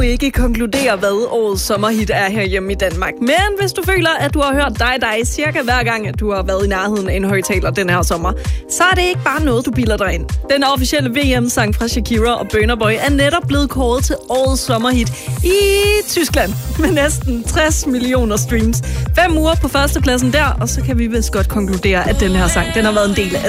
ikke konkludere, hvad årets sommerhit er herhjemme i Danmark. Men hvis du føler, at du har hørt dig cirka hver gang, at du har været i nærheden af en højtaler den her sommer, så er det ikke bare noget, du bilder dig ind. Den officielle VM-sang fra Shakira og Burna Boy er netop blevet kåret til årets sommerhit i Tyskland med næsten 60 millioner streams. 5 uger på førstepladsen der, og så kan vi vist godt konkludere, at den her sang den har været en del af